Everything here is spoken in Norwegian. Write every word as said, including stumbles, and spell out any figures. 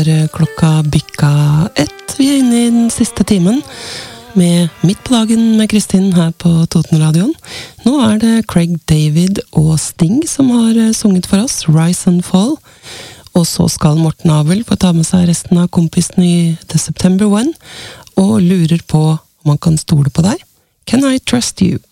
Klokka bikka ett. Vi er inne i den siste timen med Midt på dagen med Kristin her på Totenradion. Nå er det Craig David og Sting som har sunget for oss, Rise and Fall. Og så skal Morten Abel få ta med seg resten av kompisen i The September One, og lurer på om han kan stole på deg. Can I trust you?